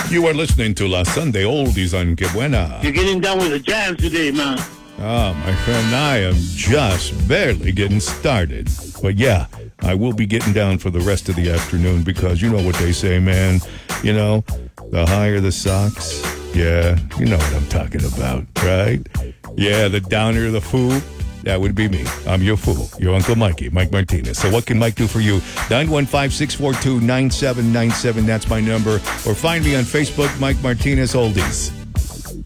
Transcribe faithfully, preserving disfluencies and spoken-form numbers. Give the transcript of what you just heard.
You are listening to La Sunday Oldies on Que Buena. You're getting down with the jams today, man. Ah, my friend, I am just barely getting started. But yeah, I will be getting down for the rest of the afternoon because you know what they say, man. You know, the higher the socks, yeah, you know what I'm talking about, right? Yeah, the downer the fool, that would be me. I'm your fool, your Uncle Mikey, Mike Martinez. So what can Mike do for you? nine one five, six four two, nine seven nine seven, that's my number. Or find me on Facebook, Mike Martinez Oldies.